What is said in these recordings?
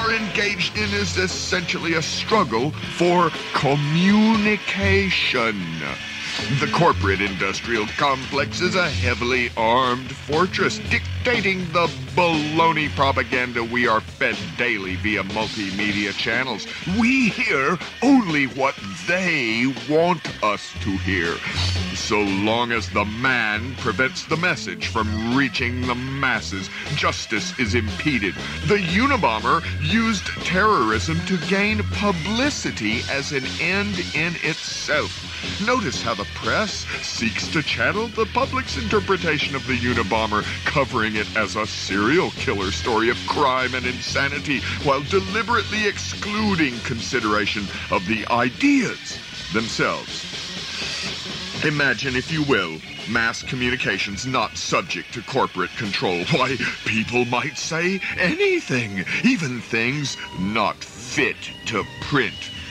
are engaged in is essentially a struggle for communication. The corporate industrial complex is a heavily armed fortress dictating the baloney propaganda we are fed daily via multimedia channels. We hear only what they want us to hear, so long as the man prevents the message from reaching the masses. Justice is impeded. The Unabomber used terrorism to gain publicity as an end in itself. Notice how the press seeks to channel the public's interpretation of the Unabomber, covering it as a serial killer story of crime and insanity, while deliberately excluding consideration of the ideas themselves. Imagine, if you will, mass communications not subject to corporate control. Why, people might say anything, even things not fit to print.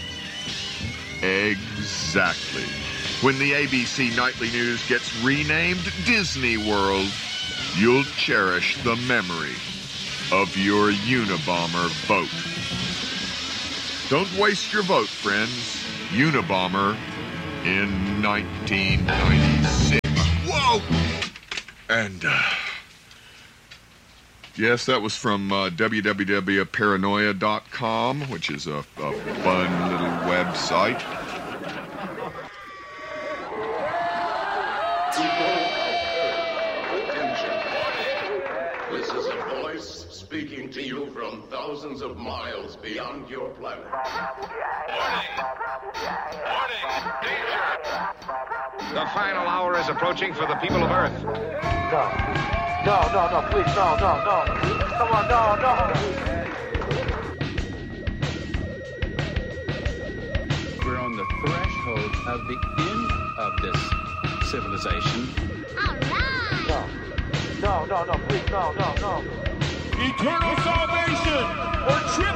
Exactly. When the ABC Nightly News gets renamed Disney World, you'll cherish the memory of your Unabomber vote. Don't waste your vote, friends. Unabomber in 1996. Whoa! And, yes, that was from www.paranoia.com, which is a fun little website. This is a voice speaking to you from thousands of miles beyond your planet. Warning! Danger! The final hour is approaching for the people of Earth. No, please, no. Come on, no. We're on the threshold of the end of this civilization. All right. No, please, no. Eternal salvation or trip